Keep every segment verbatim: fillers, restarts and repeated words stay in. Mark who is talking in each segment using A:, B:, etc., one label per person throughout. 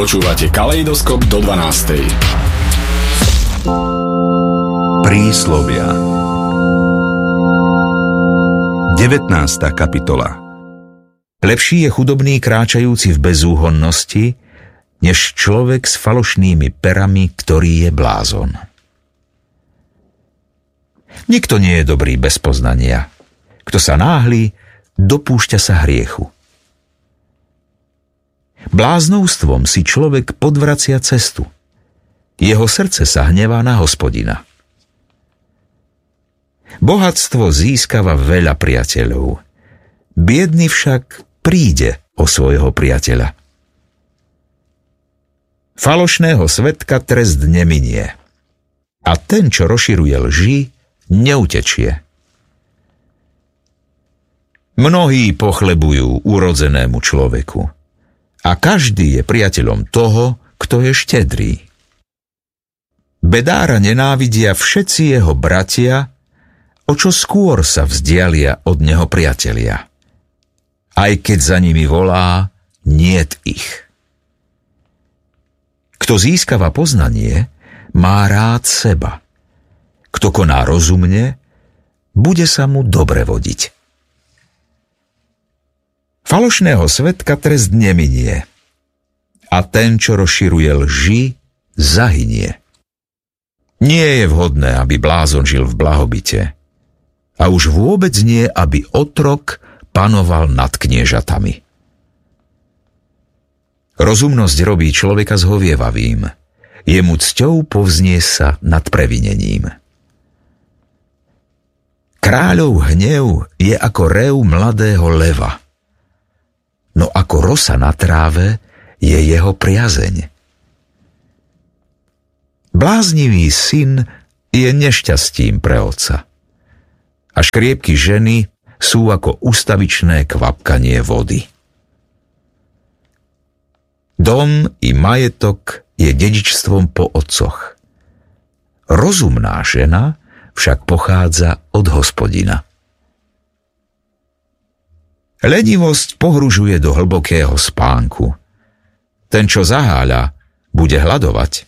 A: Počúvate Kaleidoskop do dvanástej.
B: Príslovia. devätnásta kapitola. Lepší je chudobný kráčajúci v bezúhonnosti, než človek s falošnými perami, ktorý je blázon. Nikto nie je dobrý bez poznania. Kto sa náhli, dopúšťa sa hriechu. Bláznovstvom si človek podvracia cestu. Jeho srdce sa hnevá na Hospodina. Bohatstvo získava veľa priateľov. Biedný však príde o svojho priateľa. Falošného svedka trest neminie. A ten, čo rozširuje lži, neutečie. Mnohí pochlebujú urodzenému človeku. A každý je priateľom toho, kto je štedrý. Bedára nenávidia všetci jeho bratia, o čo skôr sa vzdialia od neho priatelia. Aj keď za nimi volá, niet ich. Kto získava poznanie, má rád seba. Kto koná rozumne, bude sa mu dobre vodiť. Falošného svedka trest neminie. A ten, čo rozširuje lži, zahynie. Nie je vhodné, aby blázon žil v blahobite. A už vôbec nie, aby otrok panoval nad kniežatami. Rozumnosť robí človeka zhovievavým. Jemu cťou povznie sa nad previnením. Kráľov hnev je ako rev mladého leva. No ako rosa na tráve je jeho priazeň. Bláznivý syn je nešťastím pre otca. A škriepky ženy sú ako ustavičné kvapkanie vody. Dom i majetok je dedičstvom po otcoch. Rozumná žena však pochádza od Hospodina. Lenivosť pohružuje do hlbokého spánku. Ten, čo zaháľa, bude hladovať.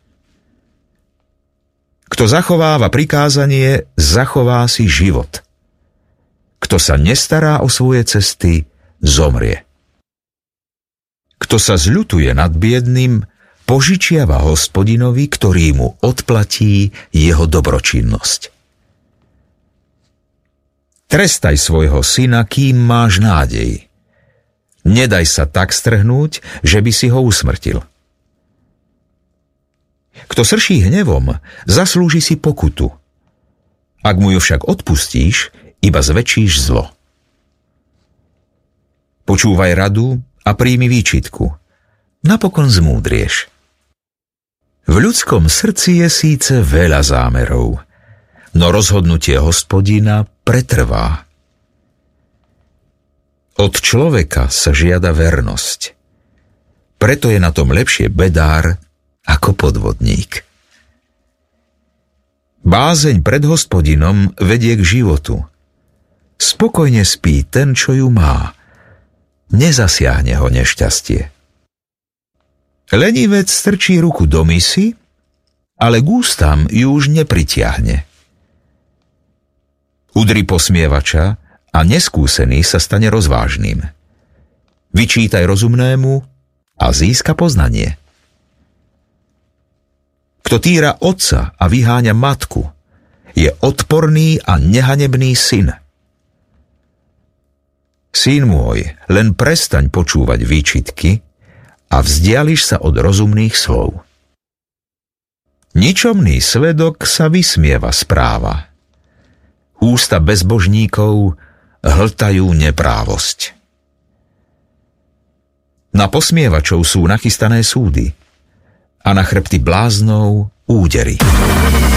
B: Kto zachováva prikázanie, zachová si život. Kto sa nestará o svoje cesty, zomrie. Kto sa zľutuje nad biedným, požičiava Hospodinovi, ktorý mu odplatí jeho dobročinnosť. Trestaj svojho syna, kým máš nádej. Nedaj sa tak strhnúť, že by si ho usmrtil. Kto srší hnevom, zaslúži si pokutu. Ak mu ju však odpustíš, iba zväčšíš zlo. Počúvaj radu a príjmi výčitku. Napokon zmúdrieš. V ľudskom srdci je síce veľa zámerov, no rozhodnutie Hospodina pretrvá. Od človeka sa žiada vernosť. Preto je na tom lepšie bedár ako podvodník. Bázeň pred Hospodinom vedie k životu. Spokojne spí ten, čo ju má. Nezasiahne ho nešťastie. Lenivec strčí ruku do misy, ale k ústam ju už nepritiahne. Udri posmievača a neskúsený sa stane rozvážnym. Vyčítaj rozumnému a získa poznanie. Kto týra otca a vyháňa matku, je odporný a nehanebný syn. Syn môj, len prestaň počúvať výčitky a vzdiališ sa od rozumných slov. Ničomný svedok sa vysmieva správa. Ústa bezbožníkov hltajú neprávosť. Na posmievačov sú nachystané súdy a na chrbty bláznov údery.